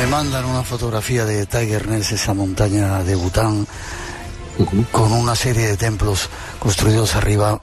Me mandan una fotografía de Tiger Ness, esa montaña de Bután, con una serie de templos construidos arriba,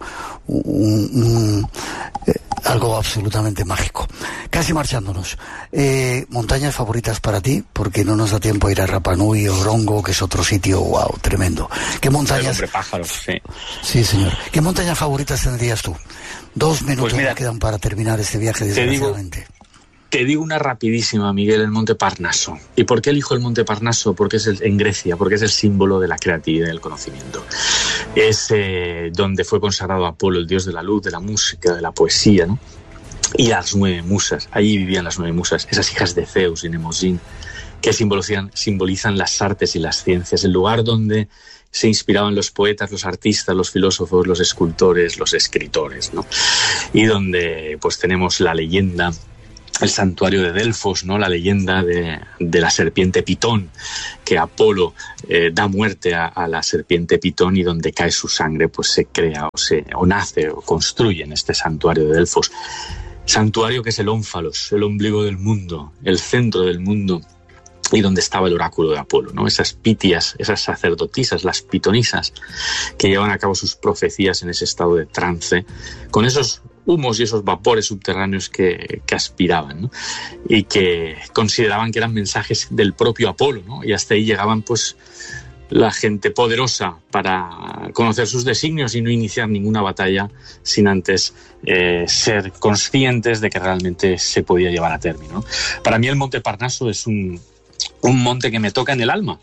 algo absolutamente mágico. Casi marchándonos. Montañas favoritas para ti, porque no nos da tiempo a ir a Rapa Nui o Orongo, que es otro sitio, wow, tremendo. ¿Qué montañas? El hombre pájaro, sí. Sí, señor. ¿Qué montañas favoritas tendrías tú? 2 minutos Pues mira, me quedan para terminar este viaje, desgraciadamente. Te digo una rapidísima, Miguel, el Monte Parnaso. ¿Y por qué elijo el Monte Parnaso? Porque es en Grecia, porque es el símbolo de la creatividad y del conocimiento. Es donde fue consagrado Apolo, el dios de la luz, de la música, de la poesía, ¿no? Y las 9 musas. Allí vivían las 9 musas, esas hijas de Zeus y Nemosín, que simbolizan las artes y las ciencias, el lugar donde se inspiraban los poetas, los artistas, los filósofos, los escultores, los escritores, ¿no? Y donde pues tenemos la leyenda, el santuario de Delfos, ¿no? La leyenda de la serpiente Pitón, que Apolo da muerte a la serpiente Pitón, y donde cae su sangre pues se crea o nace o construye en este santuario de Delfos. Santuario que es el ónfalos, el ombligo del mundo, el centro del mundo, y donde estaba el oráculo de Apolo, ¿no? Esas pitias, esas sacerdotisas, las pitonisas, que llevan a cabo sus profecías en ese estado de trance, con esos humos y esos vapores subterráneos que aspiraban, ¿no? Y que consideraban que eran mensajes del propio Apolo, ¿no? Y hasta ahí llegaban pues la gente poderosa para conocer sus designios y no iniciar ninguna batalla sin antes ser conscientes de que realmente se podía llevar a término. Para mí el Monte Parnaso es un monte que me toca en el alma,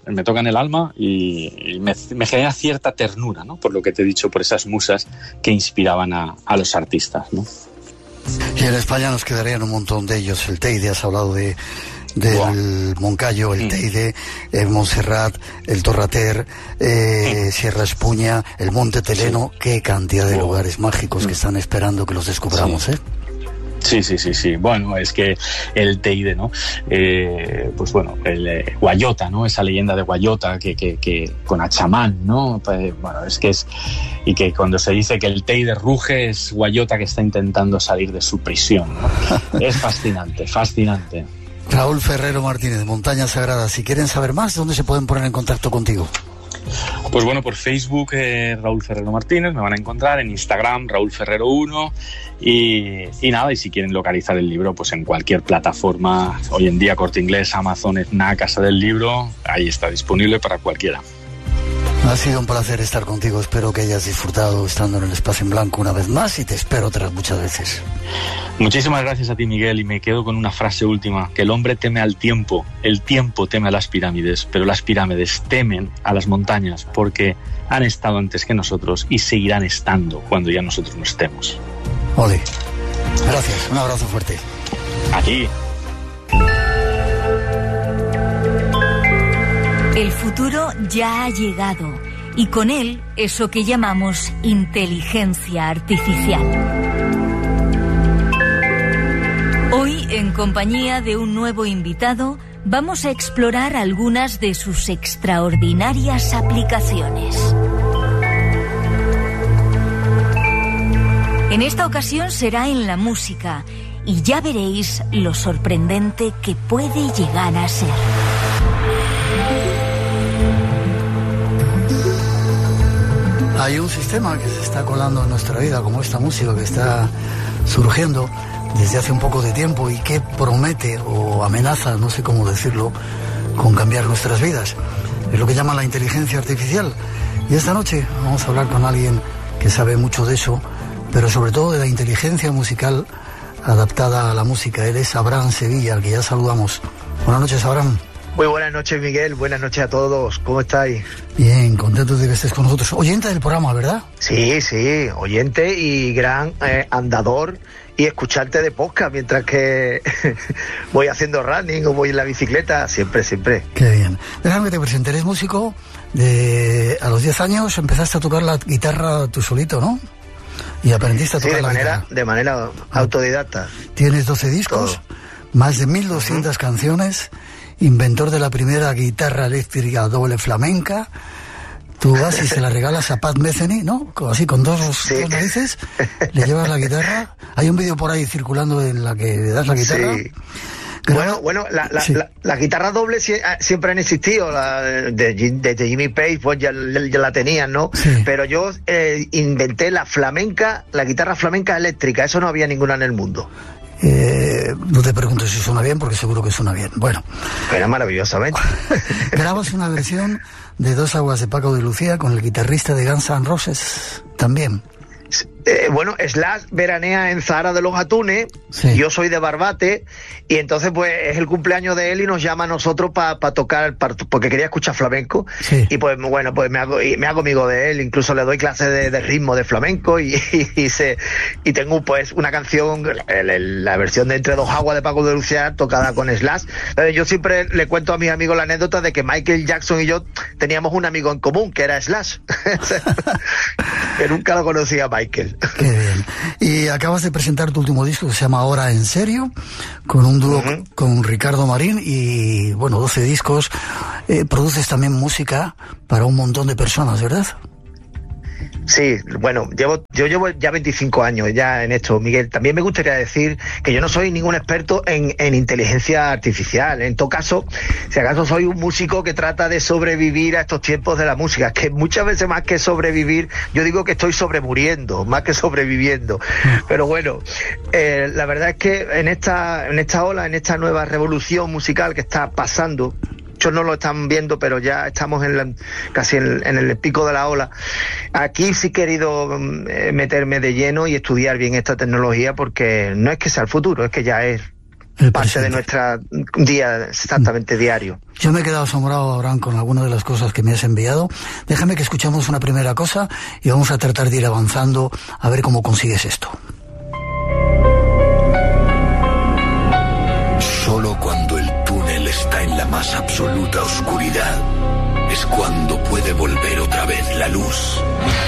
y me genera cierta ternura, ¿no? Por lo que te he dicho, por esas musas que inspiraban a los artistas, ¿no? Y en España nos quedarían un montón de ellos. El Teide, has hablado del Moncayo, el Teide, el Montserrat, el Torrater, Sierra Espuña, el Monte Teleno. Qué cantidad de lugares mágicos que están esperando que los descubramos, ¿eh? Sí. Bueno, es que el Teide, ¿no? Pues bueno, el Guayota, ¿no? Esa leyenda de Guayota que con Achamán, ¿no? Bueno, es que es... Y que cuando se dice que el Teide ruge, es Guayota que está intentando salir de su prisión, ¿no? Es fascinante. Raúl Ferrero Martínez, Montañas Sagradas. Si quieren saber más, ¿dónde se pueden poner en contacto contigo? Pues bueno, por Facebook Raúl Ferrero Martínez, me van a encontrar, en Instagram Raúl Ferrero 1 y nada, y si quieren localizar el libro pues en cualquier plataforma, hoy en día Corte Inglés, Amazon, Fnac, Casa del Libro, ahí está disponible para cualquiera. Ha sido un placer estar contigo, espero que hayas disfrutado estando en el Espacio en Blanco una vez más y te espero otras muchas veces. Muchísimas gracias a ti, Miguel, y me quedo con una frase última, que el hombre teme al tiempo, el tiempo teme a las pirámides, pero las pirámides temen a las montañas porque han estado antes que nosotros y seguirán estando cuando ya nosotros no estemos. Ole, gracias, un abrazo fuerte. A ti. El futuro ya ha llegado y con él eso que llamamos inteligencia artificial. Hoy, en compañía de un nuevo invitado, vamos a explorar algunas de sus extraordinarias aplicaciones. En esta ocasión será en la música y ya veréis lo sorprendente que puede llegar a ser. Hay un sistema que se está colando en nuestra vida, como esta música que está surgiendo desde hace un poco de tiempo y que promete o amenaza, no sé cómo decirlo, con cambiar nuestras vidas. Es lo que llaman la inteligencia artificial. Y esta noche vamos a hablar con alguien que sabe mucho de eso, pero sobre todo de la inteligencia musical adaptada a la música. Él es Abraham Sevilla, al que ya saludamos. Buenas noches, Abraham. Muy buenas noches, Miguel. Buenas noches a todos. ¿Cómo estáis? Bien, contentos de que estés con nosotros. Oyente del programa, ¿verdad? Sí, oyente y gran andador y escucharte de podcast mientras que voy haciendo running o voy en la bicicleta, siempre. Qué bien. Déjame que te presente. Eres músico. A los 10 años empezaste a tocar la guitarra tú solito, ¿no? Y aprendiste a tocar la guitarra. De manera autodidacta. Tienes 12 discos, más de 1.200 canciones, inventor de la primera guitarra eléctrica doble flamenca. Tú vas y se la regalas a Pat Metheny, ¿no? Así con dos narices, le llevas la guitarra. Hay un vídeo por ahí circulando en la que le das la guitarra. Sí. Bueno, la guitarra doble siempre han existido, de Jimmy Page pues ya la tenían, ¿no? Sí. Pero yo inventé la guitarra flamenca eléctrica, eso no había ninguna en el mundo. No te pregunto si suena bien, porque seguro que suena bien. Bueno. Era maravillosamente. Grabas una versión de Dos aguas de Paco de Lucía con el guitarrista de Guns N' Roses también. Slash veranea en Zahara de los Atunes, sí. Yo soy de Barbate, y entonces pues es el cumpleaños de él y nos llama a nosotros para tocar, porque quería escuchar flamenco, sí. Y pues bueno, pues me hago amigo de él, incluso le doy clases de ritmo de flamenco y tengo pues una canción, la versión de Entre dos aguas de Paco de Lucía tocada con Slash. Yo siempre le cuento a mis amigos la anécdota de que Michael Jackson y yo teníamos un amigo en común, que era Slash, que nunca lo conocía Michael. Qué bien. Y acabas de presentar tu último disco que se llama Ahora en Serio, con un dúo con Ricardo Marín y, 12 discos. Produces también música para un montón de personas, ¿verdad? Sí, bueno, yo llevo ya 25 años ya en esto, Miguel. También me gustaría decir que yo no soy ningún experto en inteligencia artificial. En todo caso, si acaso soy un músico que trata de sobrevivir a estos tiempos de la música, que muchas veces más que sobrevivir, yo digo que estoy sobremuriendo, más que sobreviviendo. Pero bueno, la verdad es que en esta ola, en esta nueva revolución musical que está pasando, muchos no lo están viendo, pero ya estamos casi en el pico de la ola. Aquí sí he querido meterme de lleno y estudiar bien esta tecnología, porque no es que sea el futuro, es que ya es parte de nuestra día exactamente diario. Yo me he quedado asombrado, Abraham, con algunas de las cosas que me has enviado. Déjame que escuchemos una primera cosa y vamos a tratar de ir avanzando a ver cómo consigues esto. Solo cuando el túnel está en la más absoluta oscuridad es cuando puede volver otra vez la luz.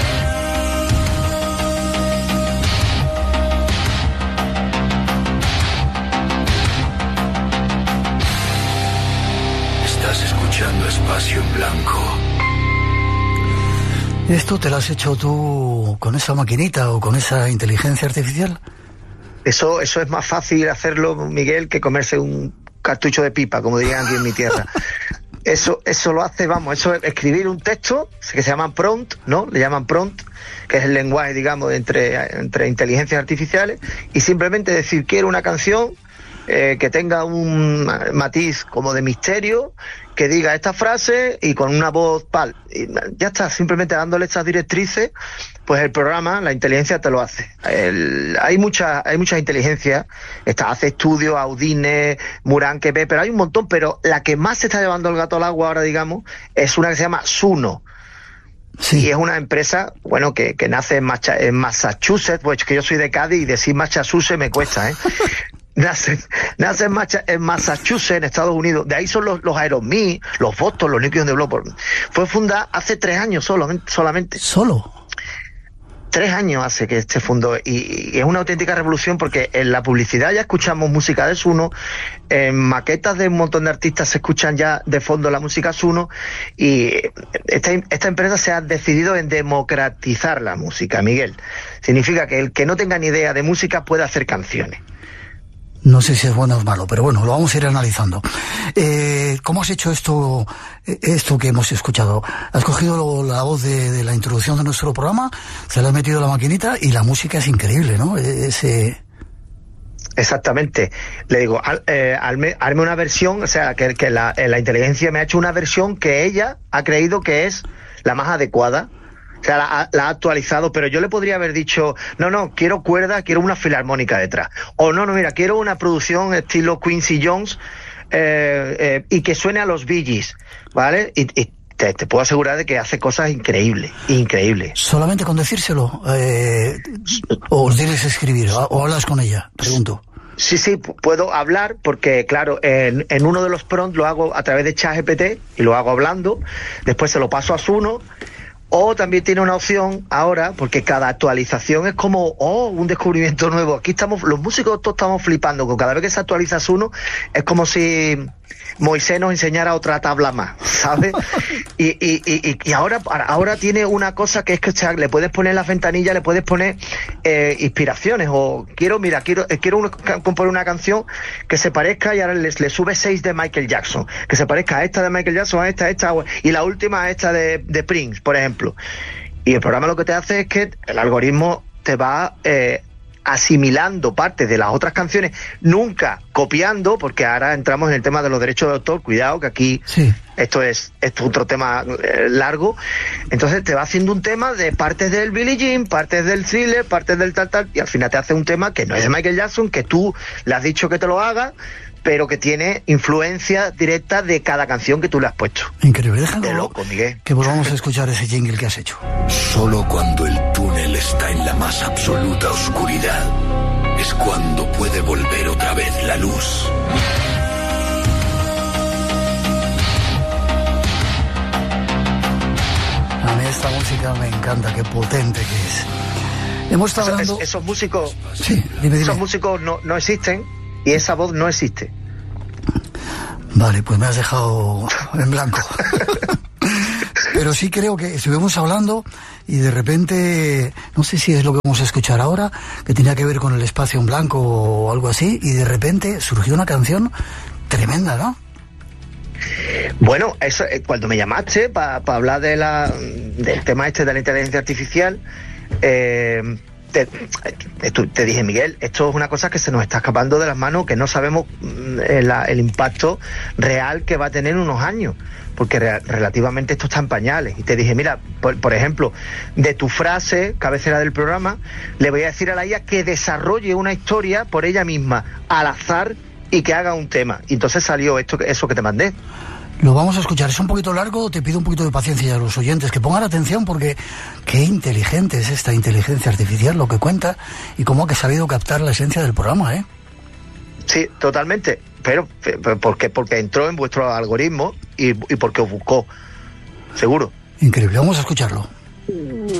Estás escuchando Espacio en Blanco. ¿Esto te lo has hecho tú con esa maquinita o con esa inteligencia artificial? Eso es más fácil hacerlo, Miguel, que comerse un cartucho de pipa, como dirían aquí en mi tierra. Eso lo hace, eso es escribir un texto que se llama prompt, ¿no? Le llaman prompt, que es el lenguaje, digamos, entre inteligencias artificiales, y simplemente decir, quiero una canción que tenga un matiz como de misterio, que diga esta frase y con una voz y ya está, simplemente dándole estas directrices, pues el programa, la inteligencia te lo hace. Hay muchas inteligencias, hace estudios, Audine, Muranque, pero hay un montón, pero la que más se está llevando el gato al agua ahora, digamos, es una que se llama Suno. Sí. Y es una empresa, que nace en Massachusetts, pues que yo soy de Cádiz y decir Massachusetts me cuesta, Nace en Massachusetts, en Estados Unidos. De ahí son los Aerosmith, los Boston, los Nucleus de Blood. Fue fundada hace 3 años solamente. ¿Solo? 3 años hace que se fundó, y es una auténtica revolución, porque en la publicidad ya escuchamos música de Suno, en maquetas de un montón de artistas se escuchan ya de fondo la música Suno, y esta empresa se ha decidido en democratizar la música, Miguel. Significa que el que no tenga ni idea de música puede hacer canciones. No sé si es bueno o malo, pero bueno, lo vamos a ir analizando. ¿Cómo has hecho esto que hemos escuchado? Has cogido la voz de la introducción de nuestro programa, se la has metido a la maquinita y la música es increíble, ¿no? Exactamente. Le digo, hazme una versión, o sea, que la inteligencia me ha hecho una versión que ella ha creído que es la más adecuada. O sea, la ha actualizado, pero yo le podría haber dicho, no, quiero cuerda, quiero una filarmónica detrás. O no, mira, quiero una producción estilo Quincy Jones y que suene a los Bee Gees, ¿vale? Y te puedo asegurar de que hace cosas increíbles. ¿Solamente con decírselo? ¿O tienes que escribir? ¿O hablas con ella? Pregunto. Sí, puedo hablar porque, claro, en uno de los prompts lo hago a través de ChatGPT y lo hago hablando, después se lo paso a Suno. O también tiene una opción ahora, porque cada actualización es como, un descubrimiento nuevo. Aquí los músicos todos estamos flipando, con cada vez que se actualizas uno, es como si Moisés nos enseñara otra tabla más, ¿sabes? Y ahora tiene una cosa que es que le puedes poner en la ventanilla, le puedes poner inspiraciones, o quiero componer una canción que se parezca, y ahora le sube 6 de Michael Jackson, que se parezca a esta de Michael Jackson, a esta, y la última a esta de Prince, por ejemplo. Y el programa lo que te hace es que el algoritmo te va asimilando partes de las otras canciones, nunca copiando, porque ahora entramos en el tema de los derechos de autor. Cuidado, que aquí sí. Esto es otro tema largo. Entonces te va haciendo un tema de partes del Billie Jean, partes del Thriller, partes del tal, y al final te hace un tema que no es de Michael Jackson, que tú le has dicho que te lo haga, pero que tiene influencia directa de cada canción que tú le has puesto. Increíble. Déjalo de loco, Miguel. Que volvamos a escuchar ese jingle que has hecho. Solo cuando el túnel está en la más absoluta oscuridad es cuando puede volver otra vez la luz. A mí esta música me encanta, qué potente que es. Hemos estado hablando... Esos músicos... Sí, dime. Esos músicos no existen. Y esa voz no existe. Vale, pues me has dejado en blanco. Pero sí creo que estuvimos hablando y de repente, no sé si es lo que vamos a escuchar ahora, que tenía que ver con el espacio en blanco o algo así, y de repente surgió una canción tremenda, ¿no? Bueno, eso cuando me llamaste para hablar del tema de la inteligencia artificial, te dije, Miguel, esto es una cosa que se nos está escapando de las manos, que no sabemos el impacto real que va a tener en unos años, porque relativamente esto está en pañales. Y te dije, mira, por ejemplo, de tu frase cabecera del programa, le voy a decir a la IA que desarrolle una historia por ella misma, al azar, y que haga un tema. Y entonces salió eso que te mandé. Lo vamos a escuchar. Es un poquito largo, te pido un poquito de paciencia a los oyentes, que pongan atención, porque qué inteligente es esta inteligencia artificial, lo que cuenta, y cómo ha sabido captar la esencia del programa, ¿eh? Sí, totalmente. Pero porque entró en vuestro algoritmo y porque os buscó. Seguro. Increíble. Vamos a escucharlo.